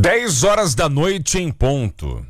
10 horas da noite em ponto.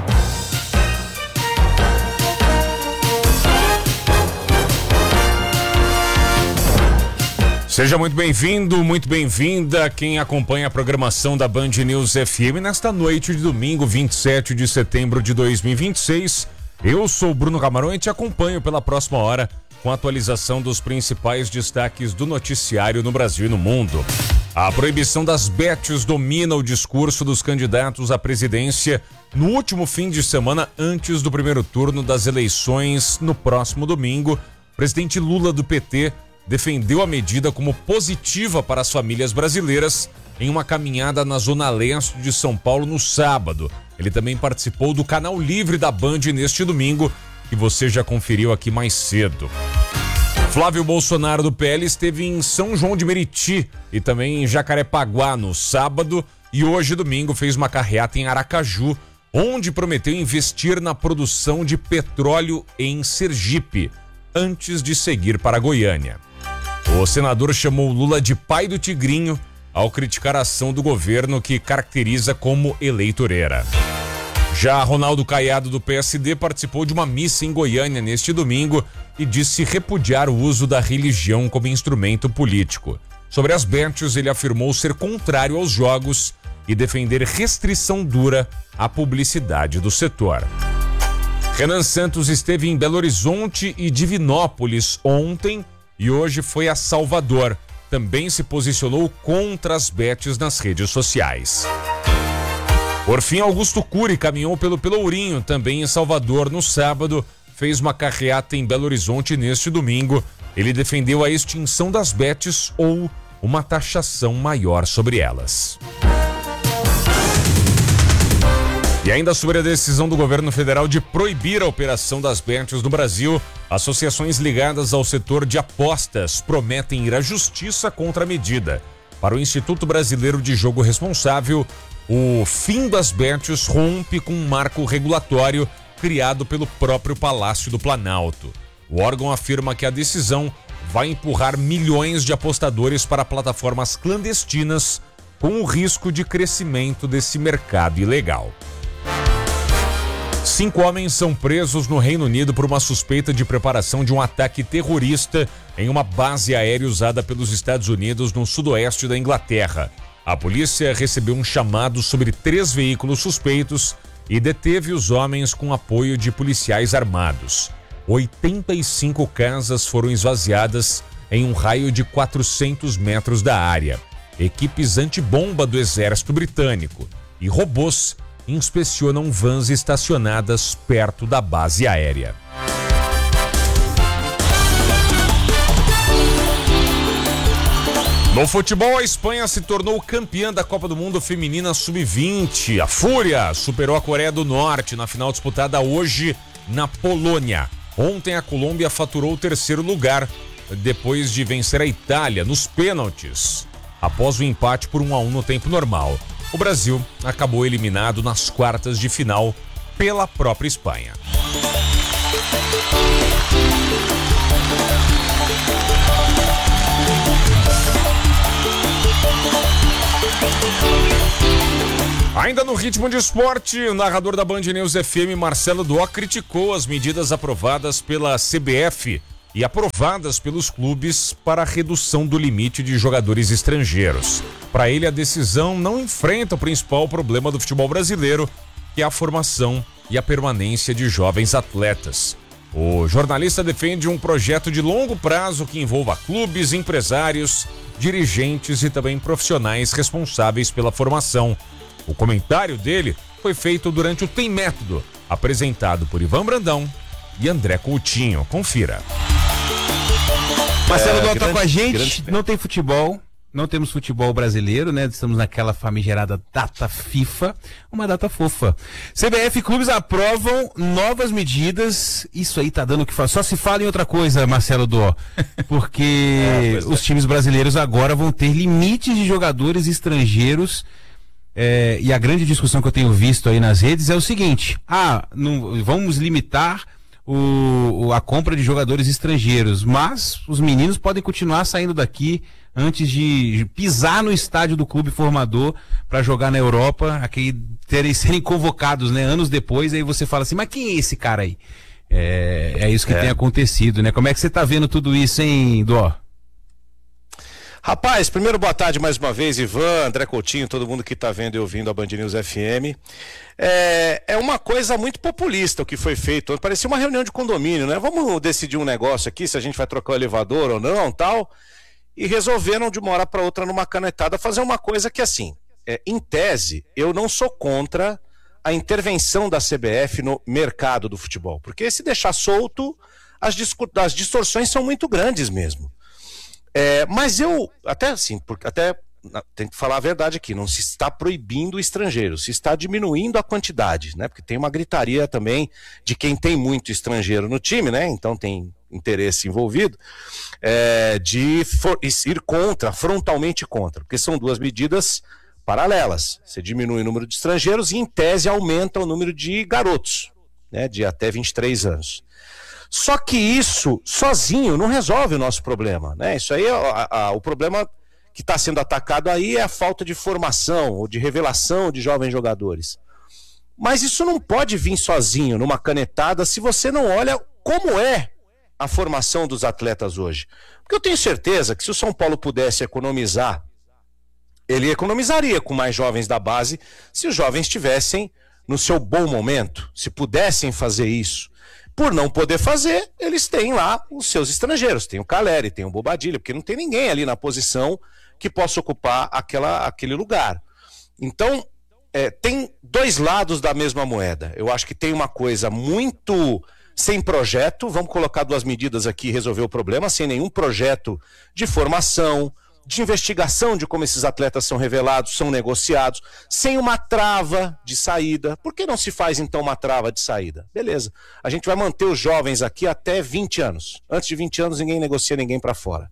Seja muito bem-vindo, muito bem-vinda quem acompanha a programação da Band News FM nesta noite de domingo, 27 de setembro de 2026. Eu sou o Bruno Camarão e te acompanho pela próxima hora com a atualização dos principais destaques do noticiário no Brasil e no mundo. A proibição das bets domina o discurso dos candidatos à presidência no último fim de semana antes do primeiro turno das eleições no próximo domingo. O presidente Lula do PT defendeu a medida como positiva para as famílias brasileiras em uma caminhada na zona leste de São Paulo no sábado. Ele também participou do Canal Livre da Band neste domingo, que você já conferiu aqui mais cedo. Flávio Bolsonaro do PL esteve em São João de Meriti e também em Jacarepaguá no sábado e hoje, domingo, fez uma carreata em Aracaju, onde prometeu investir na produção de petróleo em Sergipe, antes de seguir para Goiânia. O senador chamou Lula de pai do Tigrinho ao criticar a ação do governo que caracteriza como eleitoreira. Já Ronaldo Caiado do PSD participou de uma missa em Goiânia neste domingo e disse repudiar o uso da religião como instrumento político. Sobre as bets, ele afirmou ser contrário aos jogos e defender restrição dura à publicidade do setor. Renan Santos esteve em Belo Horizonte e Divinópolis ontem e hoje foi a Salvador. Também se posicionou contra as bets nas redes sociais. Por fim, Augusto Cury caminhou pelo Pelourinho, também em Salvador, no sábado. Fez uma carreata em Belo Horizonte neste domingo. Ele defendeu a extinção das bets ou uma taxação maior sobre elas. E ainda sobre a decisão do governo federal de proibir a operação das bets no Brasil, associações ligadas ao setor de apostas prometem ir à justiça contra a medida. Para o Instituto Brasileiro de Jogo Responsável, o fim das bets rompe com um marco regulatório criado pelo próprio Palácio do Planalto. O órgão afirma que a decisão vai empurrar milhões de apostadores para plataformas clandestinas, com o risco de crescimento desse mercado ilegal. 5 homens são presos no Reino Unido por uma suspeita de preparação de um ataque terrorista em uma base aérea usada pelos Estados Unidos no sudoeste da Inglaterra. A polícia recebeu um chamado sobre 3 veículos suspeitos e deteve os homens com apoio de policiais armados. 85 casas foram esvaziadas em um raio de 400 metros da área. Equipes antibomba do exército britânico e robôs inspecionam vans estacionadas perto da base aérea. No futebol, a Espanha se tornou campeã da Copa do Mundo Feminina Sub-20. A Fúria superou a Coreia do Norte na final disputada hoje na Polônia. Ontem a Colômbia faturou o 3º lugar depois de vencer a Itália nos pênaltis, após o empate por 1-1 no tempo normal. O Brasil acabou eliminado nas quartas de final pela própria Espanha. Ainda no ritmo de esporte, o narrador da Band News FM, Marcelo Duó, criticou as medidas aprovadas pela CBF e aprovadas pelos clubes para a redução do limite de jogadores estrangeiros. Para ele, a decisão não enfrenta o principal problema do futebol brasileiro, que é a formação e a permanência de jovens atletas. O jornalista defende um projeto de longo prazo que envolva clubes, empresários, dirigentes e também profissionais responsáveis pela formação. O comentário dele foi feito durante o Tem Método, apresentado por Ivan Brandão e André Coutinho. Confira. Marcelo Duó tá com a gente, não tem futebol, não temos futebol brasileiro, né? Estamos naquela famigerada data FIFA, uma data fofa. CBF e clubes aprovam novas medidas, isso aí tá dando o que falar. Só se fala em outra coisa, Marcelo Duó, porque os times brasileiros agora vão ter limites de jogadores estrangeiros. E a grande discussão que eu tenho visto aí nas redes é o seguinte: não, vamos limitar a compra de jogadores estrangeiros, mas os meninos podem continuar saindo daqui antes de pisar no estádio do clube formador para jogar na Europa, aqui serem convocados, né, anos depois. Aí você fala assim, mas quem é esse cara aí? É isso que tem acontecido, né? Como é que você tá vendo tudo isso, hein, Dó? Rapaz, primeiro boa tarde mais uma vez, Ivan, André Coutinho, todo mundo que está vendo e ouvindo a Band News FM. É uma coisa muito populista o que foi feito, parecia uma reunião de condomínio, né? Vamos decidir um negócio aqui, se a gente vai trocar o elevador ou não, tal, e resolveram de uma hora para outra numa canetada fazer uma coisa que assim, em tese, eu não sou contra a intervenção da CBF no mercado do futebol, porque se deixar solto, as distorções são muito grandes mesmo. Mas eu, até assim, tem que falar a verdade aqui, não se está proibindo o estrangeiro, se está diminuindo a quantidade, né? Porque tem uma gritaria também de quem tem muito estrangeiro no time, né? Então tem interesse envolvido, de ir frontalmente contra, porque são duas medidas paralelas. Você diminui o número de estrangeiros e, em tese, aumenta o número de garotos, né? De até 23 anos. Só que isso sozinho não resolve o nosso problema, né? Isso aí o problema que está sendo atacado aí é a falta de formação ou de revelação de jovens jogadores. Mas isso não pode vir sozinho, numa canetada, se você não olha como é a formação dos atletas hoje. Porque eu tenho certeza que se o São Paulo pudesse economizar, ele economizaria com mais jovens da base, se os jovens estivessem no seu bom momento, se pudessem fazer isso. Por não poder fazer, eles têm lá os seus estrangeiros. Tem o Caleri, tem o Bobadilha, porque não tem ninguém ali na posição que possa ocupar aquele lugar. Então, tem dois lados da mesma moeda. Eu acho que tem uma coisa muito sem projeto, vamos colocar duas medidas aqui e resolver o problema, sem nenhum projeto de formação, de investigação de como esses atletas são revelados, são negociados, sem uma trava de saída. Por que não se faz então uma trava de saída? Beleza, a gente vai manter os jovens aqui até 20 anos. Antes de 20 anos ninguém negocia ninguém para fora.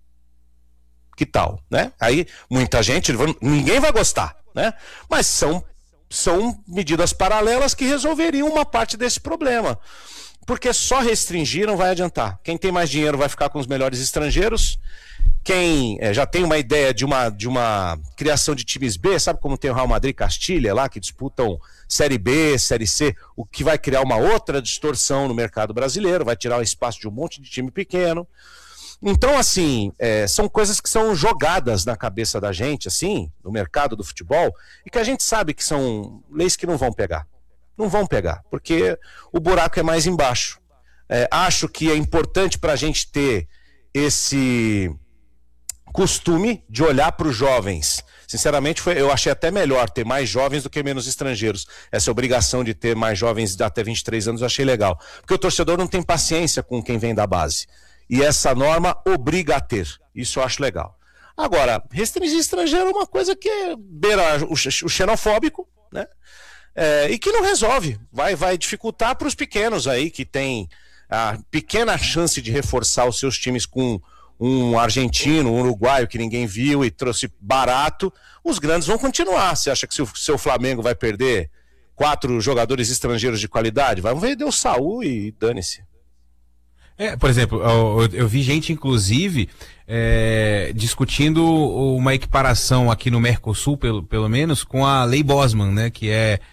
Que tal, né? Aí muita gente, ninguém vai gostar, né? Mas são medidas paralelas que resolveriam uma parte desse problema. Porque só restringir não vai adiantar. Quem tem mais dinheiro vai ficar com os melhores estrangeiros. Quem já tem uma ideia de uma criação de times B, sabe como tem o Real Madrid e Castilha lá, que disputam Série B, Série C, o que vai criar uma outra distorção no mercado brasileiro, vai tirar o espaço de um monte de time pequeno. Então, assim, são coisas que são jogadas na cabeça da gente, assim, no mercado do futebol, e que a gente sabe que são leis que não vão pegar. Não vão pegar, porque o buraco é mais embaixo. Acho que é importante para a gente ter esse costume de olhar para os jovens. Sinceramente, eu achei até melhor ter mais jovens do que menos estrangeiros. Essa obrigação de ter mais jovens de até 23 anos eu achei legal. Porque o torcedor não tem paciência com quem vem da base. E essa norma obriga a ter. Isso eu acho legal. Agora, restringir estrangeiro é uma coisa que beira o xenofóbico, né? E que não resolve. Vai dificultar para os pequenos aí, que tem a pequena chance de reforçar os seus times com um argentino, um uruguaio que ninguém viu e trouxe barato. Os grandes vão continuar. Você acha que o seu Flamengo vai perder 4 jogadores estrangeiros de qualidade? Vai vender o Saúl e dane-se. Por exemplo, eu vi gente, inclusive, discutindo uma equiparação aqui no Mercosul, pelo menos, com a Lei Bosman, né? Que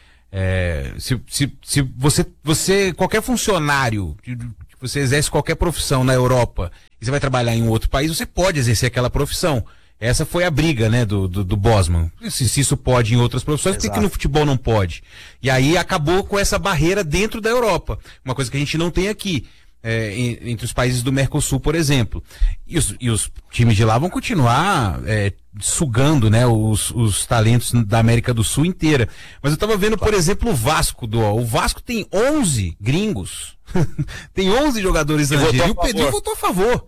se você, qualquer funcionário, você exerce qualquer profissão na Europa e você vai trabalhar em um outro país, você pode exercer aquela profissão. Essa foi a briga, né, do Bosman. Se isso pode em outras profissões, por que no futebol não pode? E aí acabou com essa barreira dentro da Europa. Uma coisa que a gente não tem aqui. Entre os países do Mercosul, por exemplo. E os times de lá vão continuar sugando, né, os talentos da América do Sul inteira. Mas eu estava vendo, por exemplo, o Vasco. O Vasco tem 11 gringos. Tem 11 jogadores estrangeiros. E o Pedrinho votou a favor.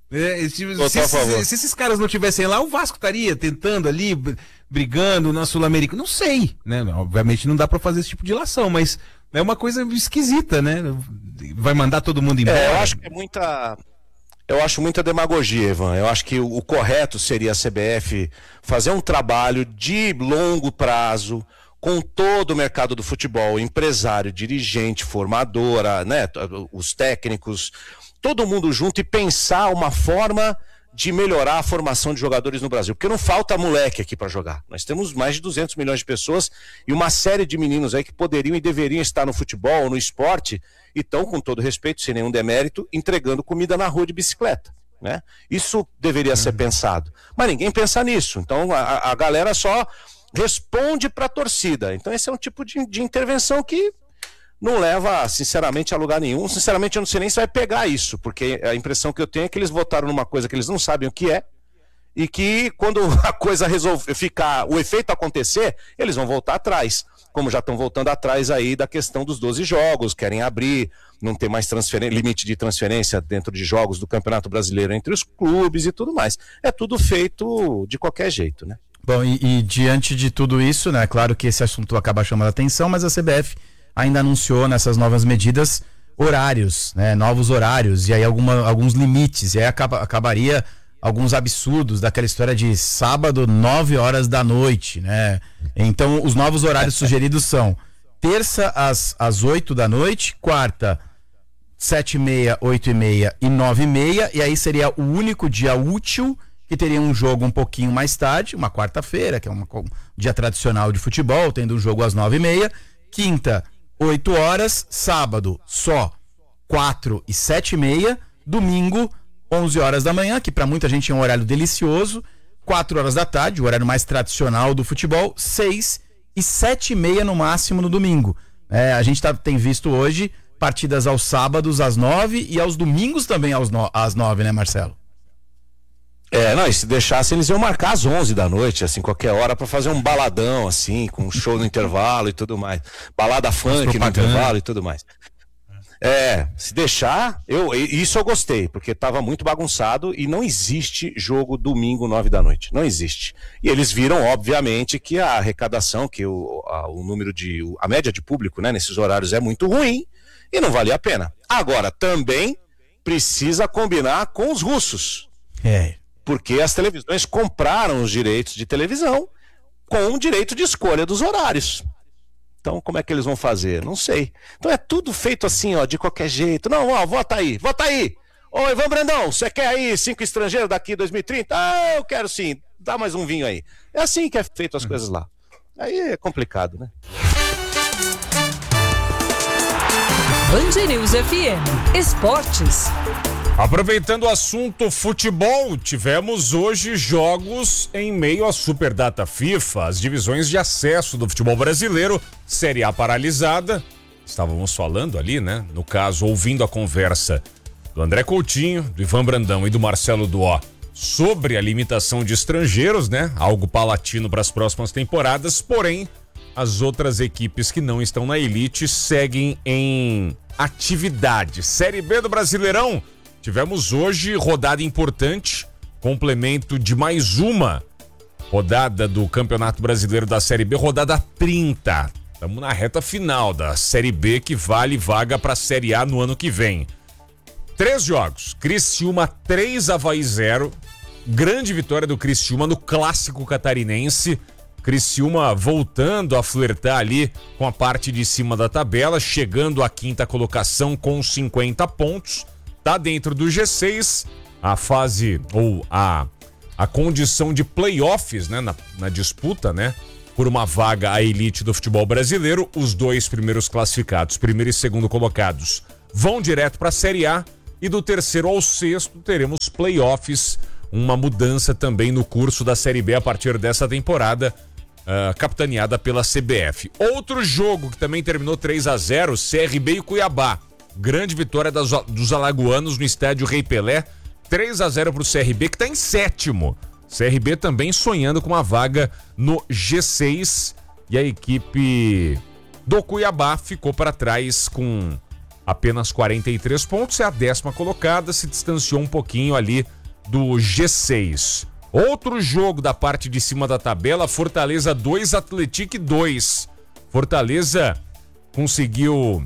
Se esses caras não estivessem lá, o Vasco estaria tentando ali, brigando na Sul-Americana. Não sei, né? Obviamente não dá para fazer esse tipo de ilação, mas é uma coisa esquisita, né? Vai mandar todo mundo embora. Eu acho que eu acho muita demagogia, Ivan. Eu acho que o correto seria a CBF fazer um trabalho de longo prazo, com todo o mercado do futebol, empresário, dirigente, formadora, né, os técnicos, todo mundo junto e pensar uma forma de melhorar a formação de jogadores no Brasil, porque não falta moleque aqui para jogar. Nós temos mais de 200 milhões de pessoas e uma série de meninos aí que poderiam e deveriam estar no futebol, no esporte, e estão, com todo respeito, sem nenhum demérito, entregando comida na rua de bicicleta, né? Isso deveria ser pensado, mas ninguém pensa nisso. Então a galera só responde para a torcida. Então esse é um tipo de intervenção que não leva, sinceramente, a lugar nenhum. Sinceramente, eu não sei nem se vai pegar isso, porque a impressão que eu tenho é que eles votaram numa coisa que eles não sabem o que é, e que quando a coisa resolver ficar, o efeito acontecer, eles vão voltar atrás, como já estão voltando atrás aí da questão dos 12 jogos, querem abrir, não tem mais limite de transferência dentro de jogos do Campeonato Brasileiro entre os clubes e tudo mais. É tudo feito de qualquer jeito, né? Bom, e diante de tudo isso, né, claro que esse assunto acaba chamando a atenção, mas a CBF ainda anunciou nessas novas medidas horários, né, novos horários, e aí alguns limites, e aí acabaria alguns absurdos daquela história de sábado, 9 horas da noite, né? Então, os novos horários sugeridos são terça às 8 da noite, quarta 7h30, 8h30 e 9h30, e aí seria o único dia útil que teria um jogo um pouquinho mais tarde, uma quarta-feira, que é um dia tradicional de futebol, tendo um jogo às 9h30, quinta 8 horas, sábado só 4 e 7h30, domingo 11 horas da manhã, que para muita gente é um horário delicioso, 4 horas da tarde, o horário mais tradicional do futebol, 6 e 7h30 no máximo no domingo. A gente tem visto hoje partidas aos sábados às 9 e aos domingos também às 9, né, Marcelo? Não, e se deixasse eles iam marcar às 11 da noite, assim, qualquer hora, pra fazer um baladão, assim, com um show no intervalo e tudo mais. Balada funk no intervalo e tudo mais. Se deixar, isso eu gostei, porque tava muito bagunçado e não existe jogo domingo 9 da noite, não existe. E eles viram, obviamente, que a arrecadação, que a média de público, né, nesses horários é muito ruim e não valia a pena. Agora, também precisa combinar com os russos. Porque as televisões compraram os direitos de televisão com o direito de escolha dos horários. Então, como é que eles vão fazer? Não sei. Então é tudo feito assim, ó, de qualquer jeito. Não, ó, vota aí. Ô, Ivan Brandão, você quer aí 5 estrangeiros daqui 2030? Ah, eu quero sim. Dá mais um vinho aí. É assim que é feito as coisas lá. Aí é complicado, né? Band News FM Esportes. Aproveitando o assunto futebol, tivemos hoje jogos em meio à Superdata FIFA, as divisões de acesso do futebol brasileiro, Série A paralisada. Estávamos falando ali, né? No caso, ouvindo a conversa do André Coutinho, do Ivan Brandão e do Marcelo Duó sobre a limitação de estrangeiros, né? Algo paulatino para as próximas temporadas, porém, as outras equipes que não estão na elite seguem em atividade. Série B do Brasileirão. Tivemos hoje rodada importante, complemento de mais uma rodada do Campeonato Brasileiro da Série B, rodada 30. Estamos na reta final da Série B, que vale vaga para a Série A no ano que vem. 3 jogos, Criciúma 3, Avaí 0, grande vitória do Criciúma no clássico catarinense. Criciúma voltando a flertar ali com a parte de cima da tabela, chegando à 5ª colocação com 50 pontos. Tá dentro do G6, a fase ou a condição de playoffs, né, na disputa, né, por uma vaga à elite do futebol brasileiro. Os 2 primeiros classificados, primeiro e segundo colocados, vão direto para a Série A, e do terceiro ao 6º teremos playoffs, uma mudança também no curso da Série B a partir dessa temporada, capitaneada pela CBF. Outro jogo que também terminou 3-0, CRB e Cuiabá. Grande vitória dos alagoanos no estádio Rei Pelé, 3-0 pro CRB, que tá em 7º. CRB também sonhando com uma vaga no G6, e a equipe do Cuiabá ficou para trás com apenas 43 pontos, é a 10ª colocada, se distanciou um pouquinho ali do G6. Outro jogo da parte de cima da tabela, Fortaleza 2, Atlético 2. Fortaleza conseguiu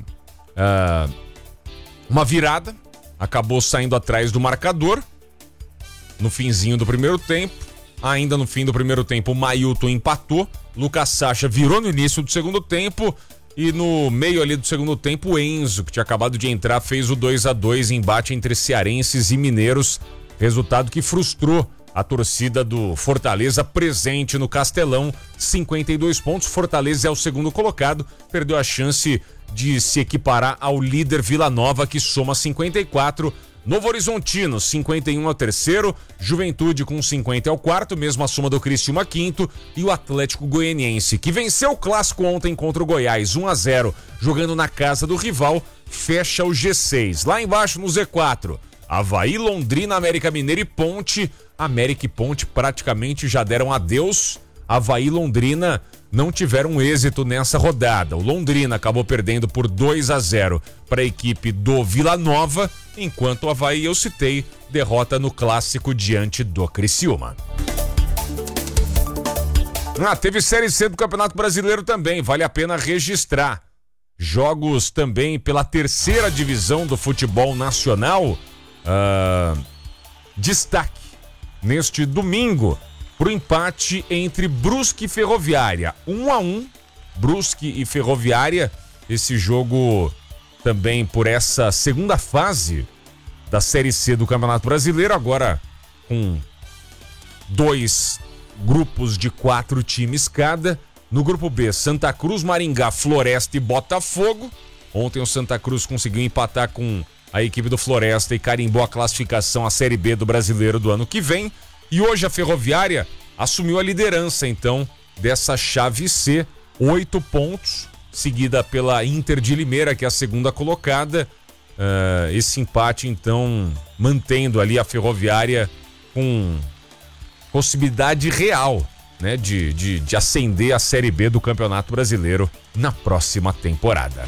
uma virada, acabou saindo atrás do marcador no finzinho do primeiro tempo, Ainda no fim do primeiro tempo, o Mailton empatou, Lucas Sacha virou no início do segundo tempo e no meio ali do segundo tempo, o Enzo, que tinha acabado de entrar, fez o 2-2, embate entre cearenses e mineiros, resultado que frustrou a torcida do Fortaleza presente no Castelão. 52 pontos, Fortaleza é o segundo colocado, perdeu a chance de se equiparar ao líder Vila Nova, que soma 54. Novo Horizontino, 51 é o terceiro, Juventude com 50 é o quarto, mesma soma do Criciúma quinto, e o Atlético Goianiense, que venceu o clássico ontem contra o Goiás, 1-0, jogando na casa do rival, fecha o G6. Lá embaixo no Z4, Avaí, Londrina, América Mineiro e Ponte. América e Ponte praticamente já deram adeus. Avaí e Londrina não tiveram êxito nessa rodada. O Londrina acabou perdendo por 2-0 para a equipe do Vila Nova, enquanto o Avaí, eu citei, derrota no clássico diante do Criciúma. Teve Série C do Campeonato Brasileiro também, vale a pena registrar. Jogos também pela terceira divisão do futebol nacional. Destaque neste domingo pro empate entre Brusque e Ferroviária, 1-1, Brusque e Ferroviária. Esse jogo também por essa segunda fase da Série C do Campeonato Brasileiro, agora com 2 grupos de 4 times cada. No grupo B, Santa Cruz, Maringá, Floresta e Botafogo. Ontem o Santa Cruz conseguiu empatar com a equipe do Floresta e carimbou a classificação à Série B do Brasileiro do ano que vem. E hoje a Ferroviária assumiu a liderança, então, dessa chave C, 8 pontos, seguida pela Inter de Limeira, que é a segunda colocada. Esse empate, então, mantendo ali a Ferroviária com possibilidade real, né, de ascender a Série B do Campeonato Brasileiro na próxima temporada.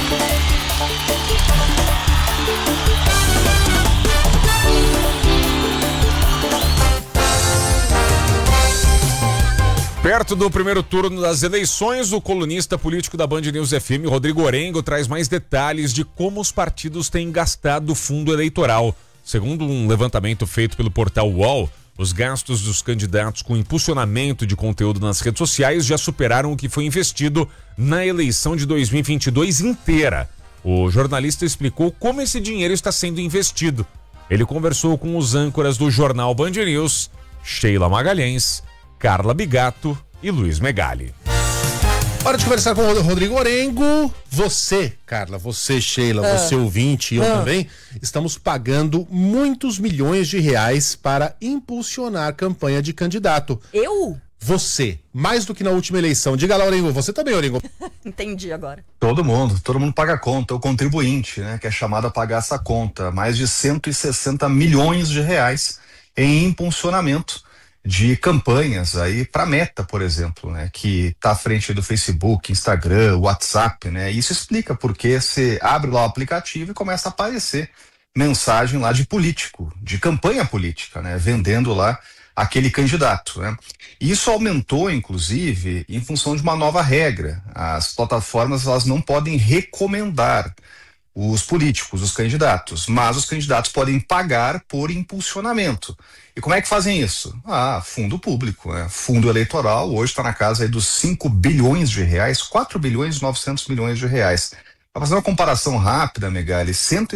Perto do primeiro turno das eleições, o colunista político da Band News FM, Rodrigo Orengo, traz mais detalhes de como os partidos têm gastado o fundo eleitoral. Segundo um levantamento feito pelo portal UOL, os gastos dos candidatos com impulsionamento de conteúdo nas redes sociais já superaram o que foi investido na eleição de 2022 inteira. O jornalista explicou como esse dinheiro está sendo investido. Ele conversou com os âncoras do jornal Band News, Sheila Magalhães, Carla Bigato e Luiz Megali. Hora de conversar com o Rodrigo Orengo. Você, Carla, você, Sheila, você ouvinte e eu também, estamos pagando muitos milhões de reais para impulsionar campanha de candidato. Eu? Você, mais do que na última eleição. Diga lá, Orengo, você também, Orengo. Entendi agora. Todo mundo paga a conta, o contribuinte, né, que é chamado a pagar essa conta. Mais de 160 milhões de reais em impulsionamento de campanhas aí para Meta, por exemplo, né, que está à frente do Facebook, Instagram, WhatsApp, né? Isso explica porque você abre lá o aplicativo e começa a aparecer mensagem lá de político, de campanha política, né, vendendo lá aquele candidato, né? Isso aumentou, inclusive, em função de uma nova regra. As plataformas, elas não podem recomendar os políticos, os candidatos, mas os candidatos podem pagar por impulsionamento. E como é que fazem isso? Fundo público, né? Fundo eleitoral, hoje está na casa aí dos 5 bilhões de reais, 4 bilhões e 900 milhões de reais. Para fazer uma comparação rápida, Megali,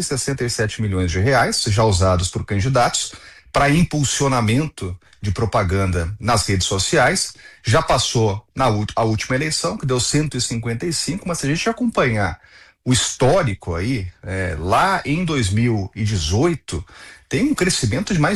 167 milhões de reais já usados por candidatos para impulsionamento de propaganda nas redes sociais. Já passou a última eleição, que deu 155, mas se a gente acompanhar o histórico aí, lá em 2018, tem um crescimento de mais